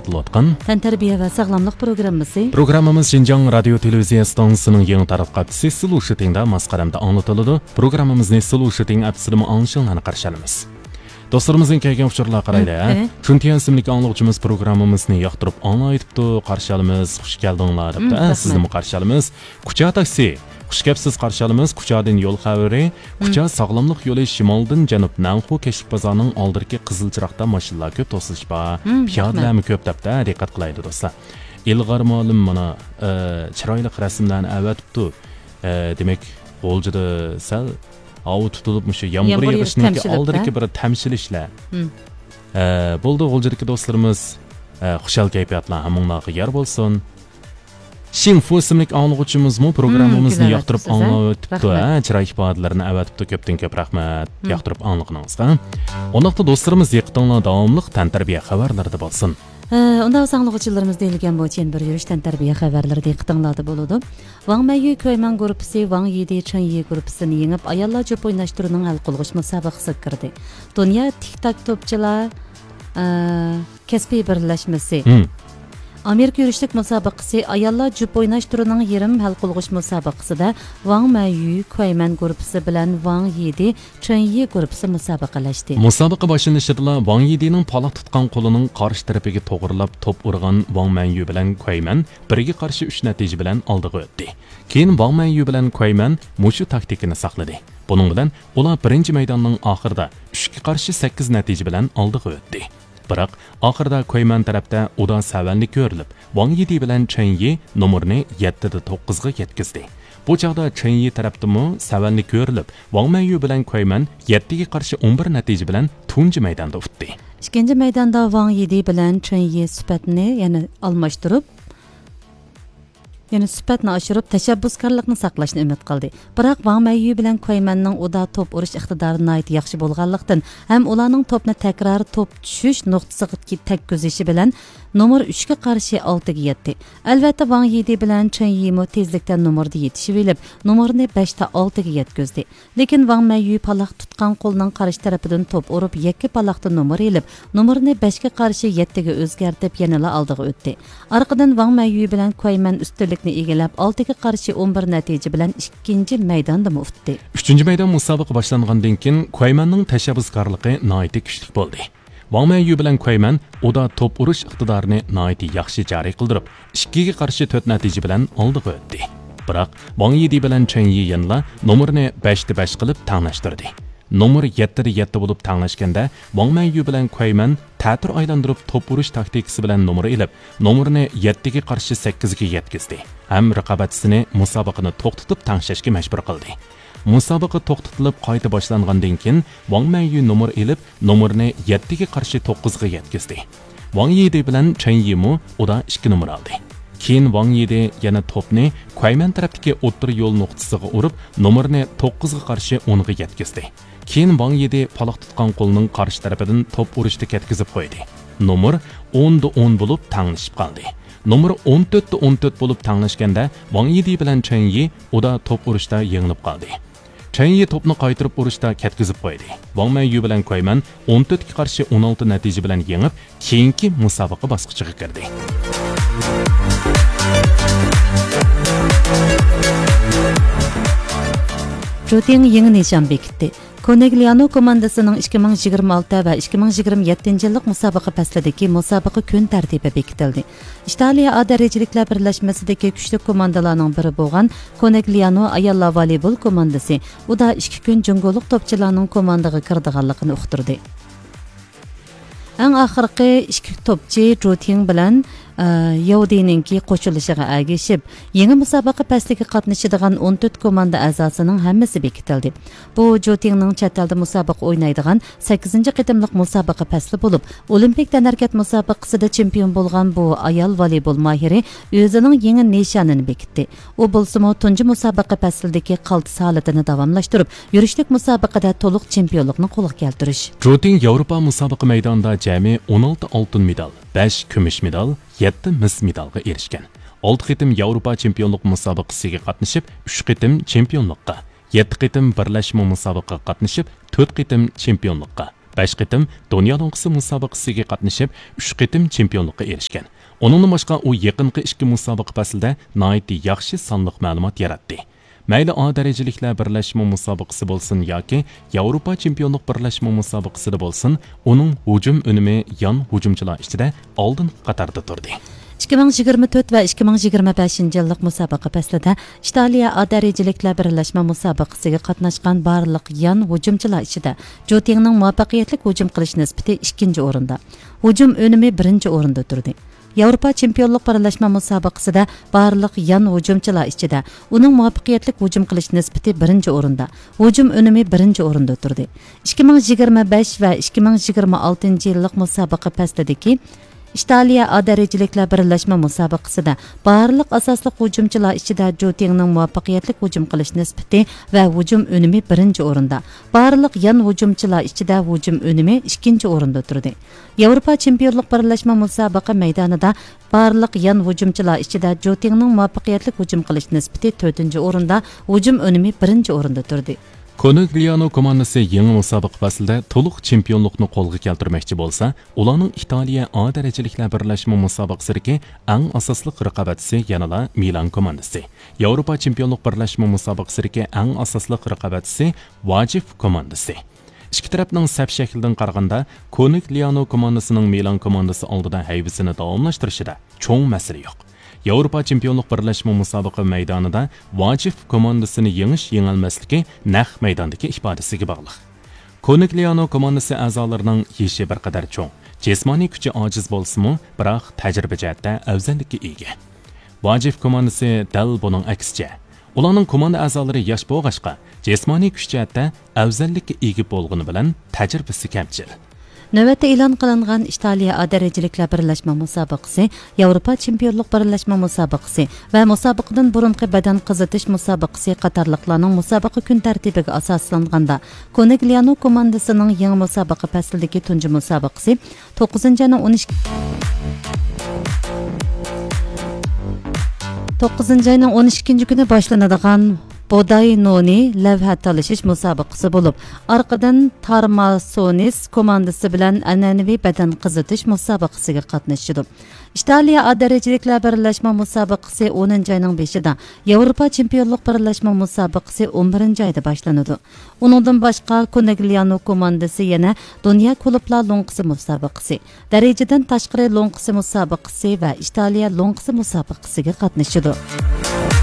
anlatılayotgan Tantarbiya ve sağlamlık programması. Programımız Şinjan Radyo Televizyon Stansiyasının yeni taraf kapısı Sılu Şıting'da maskaramda anlatıldı. Programımızın Sılu Şıting apsılımı anlaşılığını karşılamız. Dostlarımızın kelgen uçurlar qarayla. Çünki isimlik anlıqçımız programımızını yaxtırıp anlayıptı, qarşalımız, xuş geldinlar debdi. Sizni qarşalımız. Kucha taksi. Xush kelibsiz qarşalımız Kuchadan yo'l xabari. Kucha sog'lomlik yo'li shimoldan janub Nanxu Keshik bozorining oldidagi Qizilchiroqda mashinalar ko'p to'silish bor. Piyodalarmi ko'p debdi, diqqat qilaydi do'stlar. İlg'ar ma'lum mana chiroyli rasmlarni avatibdi. Demak, G'o'ljida sal avu tutulupmuş yağmur yağışındaki aldırki bir temsil işler. Buldu G'o'ljidagi do'stlarimiz xushal kayfiyatlar hammanglarga yor bo'lsin. Xinfu ismli anlıqçımızmı programımızını yoqtirib anlayıptı. Chiroy ifodalarini avatibdi. Ko'pdan ko'p rahmat yoqtirib anliqingizga. Onoqda do'stlarimiz yaqinlar davomli tantarbiya xabarlarida bo'lsin. Onda sağlıqçılarımız deyilgen bu için bir yürüş tantarbiya xabarları diqqatinglarda boludu. Wang Meiyu Koyman gruppasi Wang Yidi Chengyi gruppasini yengib ayollar jo'p o'ynashtiruvining hal qilg'ish musobaqasiga kirdi. Dunyo TikTok topchilar kasbiy birlashmasi Amerika yürüşlük musobaqasi ayollar jo'p o'ynashtiruvining yarim hal qilg'ish musobaqasida Wang Meiyu Koyman gruppasi bilan Wang Yidi Chengyi gruppasi musobaqalashdi. Musobaqa boshlanishida Wang Yidining paloq tutgan qo'lining qarshi tarafiga to'g'rilab top urgan Wang Meiyu bilan Koyman biriga qarshi 3 natija bilan oldiga o'tdi. Keyin Wang Meiyu bilan Koyman mushu taktikani saqladi. Buning bilan ular birinchi maydonning oxirida 3 ga qarshi 8 natija bilan oldiga o'tdi. Biroq oxirida Koyman tarafda uda savanlik ko'rilib, Wang Yidi bilan Chengyi nomerni 7 da 9 ga yetkazdi. Bu chaqda Chengyi tarafdami savanlik ko'rilib, Wang Meiyu bilan Koyman 7 ga qarshi 11 natija bilan tunji maydonda o'tdi. Ikkinchi maydonda Wang Yidi bilan Chengyi sifatini yana almashtirib sifatni oshirib tashabbuskorlikni saqlashni umid qildi. Biroq Wang Meiyu bilan Koymanning uda top urish iqtidori nihoyat yaxshi bo'lganlikdan ham ularning topni takror top tushish nuqtasiga takkuzishi bilan nomer 3 ga qarshi 6 ga yetdi. Albatta Wang Yidi bilan Chengyi mo tezlikdan nomerda yetishib olib, nomerni 5 ta 6 ga yetkazdi. Lekin Wang Meiyu paloq tutgan qo'lning qarshi tarafidan top urib, yakka paloqda nomer elib, nomerni 5 ga qarshi 7 ga o'zgartib, yanala oldiga o'tdi. Orqadan Wang Meiyu bilan Koyman ustunlikni egallab 6 ga qarshi 11 natija bilan ikkinchi maydonda o'tdi. 3-maydon musobaqa boshlangandan keyin Koymanning tashabbuskorligi nihoyat kuchli bo'ldi. Wang Meiyu bilan Koyman uda top urish iqtidorini nihoyat yaxshi joriy qildirib, 2 ga qarshi 4 natija bilan oldiga o'tdi. Biroq Wang Yidi bilan Chengyi yanla nomerni 5 ta 5 qilib tanglashtirdi. Nomer 7 da 7 bo'lib tanglashganda Wang Meiyu bilan Koyman ta'tir aylantirib top urish taktikasi bilan nomer elib, nomerni 7 ga qarshi 8 ga yetkazdi. Ham raqobatchisini musobaqani to'xtatib tanglashga majbur qildi. Musobaqa to'xtatilib qayta boshlangandan keyin Wang Meiyu nomer elib, nomerni 7 ga qarshi 9 ga yetkazdi. Wang Yidi bilan Chengyi mo uda 2 nomer oldi. Keyin Wang Yidi yana topni Koyman tarafdagi o'tir yo'l nuqtasiga urib, nomerni 9 ga qarshi 10 ga yetkazdi. Keyin Wang Yidi paloq tutgan qo'lning qarshi tarafidan top urishda ketkizib qo'ydi. Nomer 10 da 10 bo'lib tanglashib qoldi. Nomer 14 da 14 bo'lib tanglashganda Wang Yidi bilan Chengyi uda top urishda yengilib qoldi. Chengyi topni qaytirib urishda ketkizib qo'ydi. Wang Meiyu bilan Koyman 14 ga qarshi 16 natija bilan yengib, keyingi musobaqa bosqichiga kirdi. Joting yangi nishon bekitdi. Conegliano komandasining 2026 va 2027 yillik musobaqa faslidagi musobaqa kun tartibi bekitildi. Italiya A darajaliklar birlashmasidagi kuchli komandalarning biri bo'lgan Conegliano ayollar voleybol komandasi uda 2 kun jungoliq topchilarning komandaga kirdiganligini uqtirdi. Eng oxirgi 2 topchi Joting bilan Yahudininki qo'shilishiga ergashib, yangi musobaqa pasliga qatnashadigan 14 komanda a'zosining hammasi bekitildi. Bu Jotingning chet elda musobaqa o'ynaydigan 8-qitimliq musobaqa fasli bo'lib, Olimpik tanarkat musobaqasida chempion bo'lgan bu ayol voleybol mahiri o'zining yangi nishonini bekitdi. U bo'lsa-mu tunji musobaqa faslidagi qaltis holatini davomlashtirib, yurishlik musobaqada to'liq chempionlikni qo'lga keltirish. Joting Yevropa musobaqa maydonida jami 16 oltin medal, 5 kumush medal, 7 mis medalga erishgan. 6 qitim Yevropa chempionlik musobaqasiga qatnashib, 3 qitim chempionlikqa, 7 qitim birlashma musobaqaga qatnashib, 4 qitim chempionlikqa, 5 qitim Dünya Lonkisi musobaqasiga qatnashib, 3 qitim chempionlikqa erishgan. Onundan boshqa u yaqinqi 2 musobaqa faslida nihoyatda yaxshi sonliq ma'lumot yaratdi. Mayli A darajaliklar birlashma musobaqasi bo'lsin yoki Yevropa chempionlik birlashma musobaqasida bo'lsin, uning hujum unumi yon hujumchilar ichida oldin qatorda turdi. 2024 va 2025 yillik musobaqa faslida Italiya A darajaliklar birlashma musobaqasiga qatnashgan barliq yan hujumchilar ichida Jotingning muvaffaqiyatli hujum qilish nisbati 2-chi o'rinda, hujum unumi 1-chi o'rinda turdi. Yevropa chempionlik birlashma musobaqasida barliq yan hujumchilar ichida uning muvaffaqiyatli hujum qilish nisbati 1-chi o'rinda, hujum unumi 1-chi o'rinda turdi. 2025 va 2026 yillik musobaqa faslidagi Italiya A darajaliklar birlashma musobaqasida barliq asosli hujumchilar ichida Jotingning muvaffaqiyatli hujum qilish nisbati va hujum unumi 1-chi o'rinda, barliq yan hujumchilar ichida hujum unumi 2-chi o'rinda turdi. Yevropa chempionlik birlashma musobaqa maydonida barliq yan hujumchilar ichida Jotingning muvaffaqiyatli hujum qilish nisbati 4-chi o'rinda, hujum unumi 1-chi o'rinda turdi. Conegliano komandasi yangi musobaqa faslida to'liq chempionlikni qo'lga keltirmoqchi bo'lsa, ularning Italiya A darajaliklar birlashma musobaqasidagi eng asosli raqobatchisi yanada Milan komandasi. Yevropa chempionlik birlashma musobaqasidagi eng asosli raqobatchisi Vojif komandasi. Ikki tarafning saf shaklidan qaraganda, Conegliano komandasining Milan komandasi oldida haybisini davomlashtirishida cho'ng masala yo'q. Yevropa chempionlik birlashma musobaqa maydonida Vojif komandasini yengilmasligi naq maydondagi ifodasiga bog'liq. Conegliano komandasi a'zolarining yeshi bir qadar cho'ng, jismoniy kuchi ojiz bo'lsa-mu, biroq tajriba jihatda afzallikka ega. Vojif komandasi dal buning aksicha. Ularning komanda a'zolari yosh bo'lg'achqa, jismoniy kuch jihatda afzallikka ega bo'lgani bilan tajribasi kamchil. Navbatda e'lon qilingan Italiya A darajaliklar birlashma musobaqasi, Yevropa chempionlik birlashma musobaqasi va musobaqadan burunqi badan qizitish musobaqasi qatorliqlarning musobaqa kun tartibiga asoslanganda Conegliano komandasining yangi musobaqa faslidagi tunji musobaqasi 9 ayning 12 kuni boshlanadigan Bodaynoni lavha talashish musobaqasi bo'lib, orqadan Tarmasonis komandasi bilan an'anaviy badan qizitish musobaqasiga qatnashdi. Italiya A darajaliklar birlashma musobaqasi 10 ayning 5-da, Yevropa chempionlik birlashma musobaqasi 11 oyda boshlanadi. Uningdan boshqa Conegliano komandasi yana Dünya klublar lonkisi musobaqasi, darajadan tashqari lonkisi musobaqasi va Italiya lonkisi musobaqasiga qatnashdi.